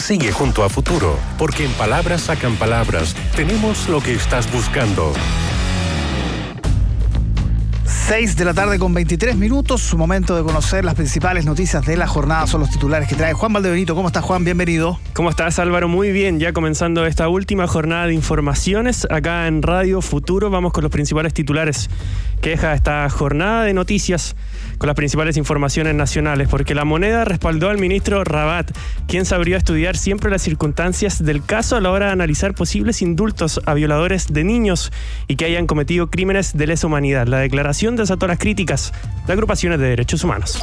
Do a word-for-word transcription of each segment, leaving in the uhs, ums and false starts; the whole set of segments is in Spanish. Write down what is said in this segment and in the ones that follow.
Sigue junto a Futuro, porque en Palabras Sacan Palabras tenemos lo que estás buscando. seis de la tarde con veintitrés minutos, momento de conocer las principales noticias de la jornada, son los titulares que trae Juan Valdebenito. ¿Cómo estás, Juan? Bienvenido. ¿Cómo estás, Álvaro? Muy bien, ya comenzando esta última jornada de informaciones acá en Radio Futuro. Vamos con los principales titulares que deja esta jornada de noticias con las principales informaciones nacionales, porque La Moneda respaldó al ministro Rabat, quien sabría estudiar siempre las circunstancias del caso a la hora de analizar posibles indultos a violadores de niños y que hayan cometido crímenes de lesa humanidad. La declaración desató las críticas de agrupaciones de derechos humanos.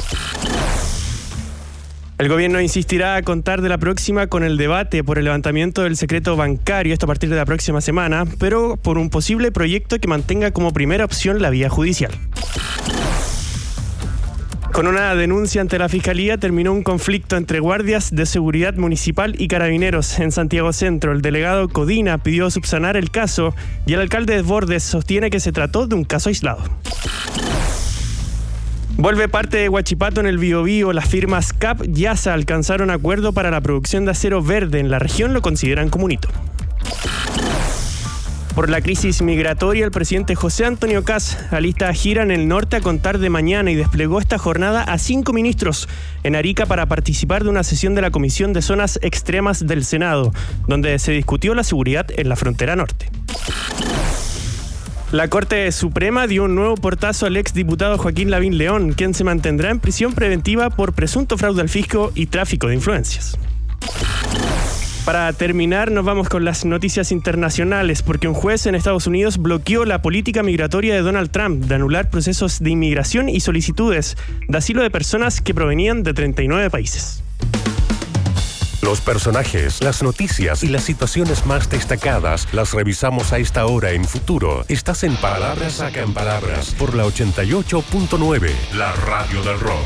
El gobierno insistirá a contar de la próxima con el debate por el levantamiento del secreto bancario, esto a partir de la próxima semana, pero por un posible proyecto que mantenga como primera opción la vía judicial. Con una denuncia ante la Fiscalía terminó un conflicto entre guardias de seguridad municipal y carabineros en Santiago Centro. El delegado Codina pidió subsanar el caso y el alcalde Desbordes sostiene que se trató de un caso aislado. Vuelve parte de Huachipato en el Biobío. Las firmas C A P y A S A alcanzaron acuerdo para la producción de acero verde. En la región lo consideran como un hito. Por la crisis migratoria, el presidente José Antonio Kast alista gira en el norte a contar de mañana y desplegó esta jornada a cinco ministros en Arica para participar de una sesión de la Comisión de Zonas Extremas del Senado, donde se discutió la seguridad en la frontera norte. La Corte Suprema dio un nuevo portazo al exdiputado Joaquín Lavín León, quien se mantendrá en prisión preventiva por presunto fraude al fisco y tráfico de influencias. Para terminar, nos vamos con las noticias internacionales, porque un juez en Estados Unidos bloqueó la política migratoria de Donald Trump de anular procesos de inmigración y solicitudes de asilo de personas que provenían de treinta y nueve países. Los personajes, las noticias y las situaciones más destacadas las revisamos a esta hora en Futuro. Estás en Palabras Sacan Palabras por la ochenta y ocho punto nueve, la radio del rock.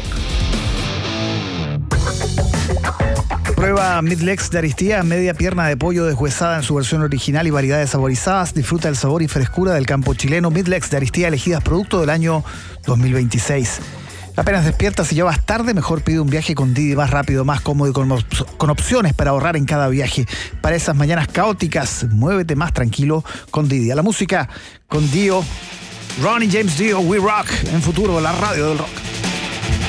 Prueba Midlex de Aristía, media pierna de pollo deshuesada en su versión original y variedades saborizadas. Disfruta el sabor y frescura del campo chileno. Midlex de Aristía, elegidas producto del año dos mil veintiséis. Apenas despiertas y ya vas tarde, mejor pide un viaje con Didi, más rápido, más cómodo y con, op- con opciones para ahorrar en cada viaje. Para esas mañanas caóticas, muévete más tranquilo con Didi. A la música con Dio, Ronnie James Dio, We Rock, en Futuro, la radio del rock.